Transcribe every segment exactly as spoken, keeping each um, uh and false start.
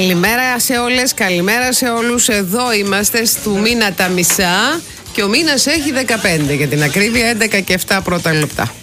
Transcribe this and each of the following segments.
Καλημέρα σε όλες, καλημέρα σε όλους. Εδώ είμαστε του μήνα τα μισά και ο μήνας έχει δεκαπέντε, για την ακρίβεια έντεκα και επτά πρώτα λεπτά.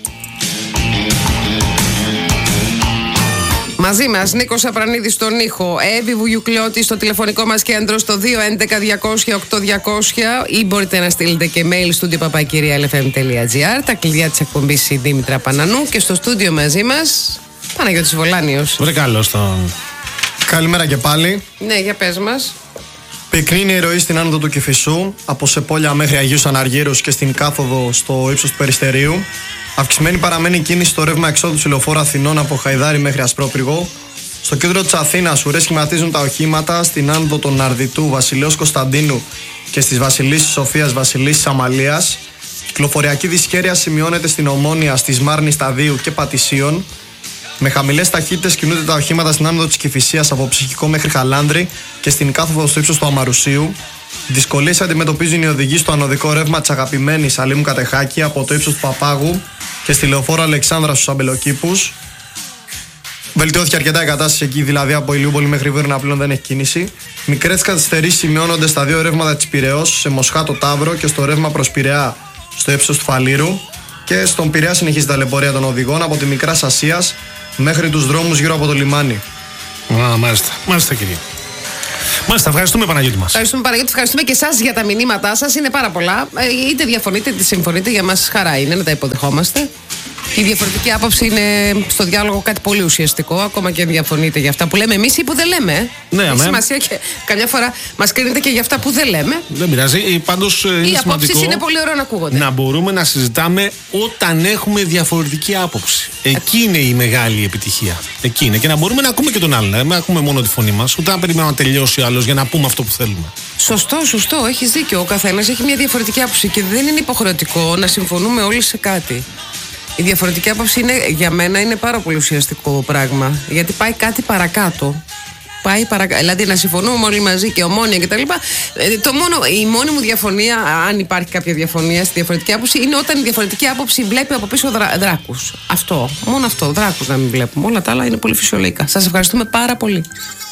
Μαζί μας Νίκος Απρανίδης στον ήχο, Εύη Βουγιουκλιώτη στο τηλεφωνικό μας κέντρο στο δύο έντεκα διακόσια οκτώ διακόσια, ή μπορείτε να στείλετε και mail στο studio παπακυρία ελ εφ εμ τελεία τζι άρ. Τα κλειδιά της εκπομπής η Δήμητρα Πανανού και στο στούντιο μαζί μας Παναγιώτης Βολάνιος. Βρε καλώς τον. Καλημέρα και πάλι. Ναι, για πες μας. Πυκνή είναι η ροή στην άνοδο του Κηφισού, από Σεπόλια μέχρι Αγίους Αναργύρους και στην κάθοδο στο ύψος του Περιστερίου. Αυξημένη παραμένει η κίνηση στο ρεύμα εξόδου του λεωφόρου Αθηνών από Χαϊδάρη μέχρι Ασπρόπυργο. Στο κέντρο της Αθήνας ουρές σχηματίζουν τα οχήματα στην άνοδο των Αρδιτού, Βασιλέως Κωνσταντίνου και στις Βασιλίσσης Σοφίας, Βασιλίσσης Αμαλίας. Κυκλοφοριακή δυσχέρεια σημειώνεται στην Ομόνια, στη Σμάρνη, Σταδίου και Πατησίων. Με χαμηλές ταχύτητες κινούνται τα οχήματα στην άνοδο της Κηφισίας από Ψυχικό μέχρι Χαλάνδρη και στην κάθοδο στο ύψος του Αμαρουσίου. Δυσκολίες αντιμετωπίζουν οι οδηγοί στο ανωδικό ρεύμα της αγαπημένης Αλήμου Κατεχάκη από το ύψος του Παπάγου και στη λεωφόρο Αλεξάνδρα στους Αμπελοκήπους. Βελτιώθηκε αρκετά η κατάσταση εκεί, δηλαδή από Ηλιούπολη μέχρι Βέρνα πλέον δεν έχει κίνηση. Μικρές καθυστερήσεις σημειώνονται στα δύο ρεύματα της Πειραιώς, σε Μοσχάτο Ταύρο και στο ρεύμα προς Πειραιά στο ύψος του Φαλήρου. Και στον Πειραιά συνεχίζει η ταλαιπωρία των οδηγών από τη Μικράς Ασίας μέχρι τους δρόμους γύρω από το λιμάνι. Α, μάλιστα, μάλιστα κύριε. Μάλιστα, ευχαριστούμε Παναγιώτη μας. Ευχαριστούμε Παναγιώτη, ευχαριστούμε και εσάς για τα μηνύματά σας. Είναι πάρα πολλά. Ε, είτε διαφωνείτε είτε συμφωνείτε, για μας χαρά είναι να τα υποδεχόμαστε. Η διαφορετική άποψη είναι στο διάλογο κάτι πολύ ουσιαστικό, ακόμα και αν διαφωνείτε για αυτά που λέμε εμείς ή που δεν λέμε. Ναι, έχει αμέ. σημασία και καμιά φορά μας κρίνετε και για αυτά που δεν λέμε. Δεν πειράζει. Πάντως είναι οι σημαντικό απόψεις είναι πολύ ωραίο να ακούγονται. Να μπορούμε να συζητάμε όταν έχουμε διαφορετική άποψη. Εκεί είναι η μεγάλη επιτυχία. Εκεί είναι. Και να μπορούμε να ακούμε και τον άλλον. Να μην ακούμε μόνο τη φωνή μας, ούτε να περιμένουμε να τελειώσει ο άλλος για να πούμε αυτό που θέλουμε. Σωστό, σωστό. Έχεις δίκιο. Ο καθένας έχει μια διαφορετική άποψη και δεν είναι υποχρεωτικό να συμφωνούμε όλοι σε κάτι. Η διαφορετική άποψη είναι, για μένα είναι πάρα πολύ ουσιαστικό πράγμα. Γιατί πάει κάτι παρακάτω. Πάει παρακάτω. Δηλαδή να συμφωνούμε όλοι μαζί και ομόνοια κτλ. Το μόνο, η μόνη μου διαφωνία, αν υπάρχει κάποια διαφωνία στη διαφορετική άποψη, είναι όταν η διαφορετική άποψη βλέπει από πίσω δρά, δράκους. Αυτό. Μόνο αυτό. Δράκους να μην βλέπουμε. Όλα τα άλλα είναι πολύ φυσιολογικά. Σας ευχαριστούμε πάρα πολύ.